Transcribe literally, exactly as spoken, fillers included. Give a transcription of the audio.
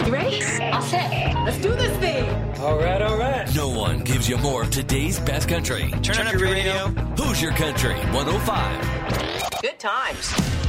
You ready? All set. Let's do this thing. All right, all right. No one gives you more of today's best country. Turn, Turn up your radio. Hoosier Country one oh five. Good times.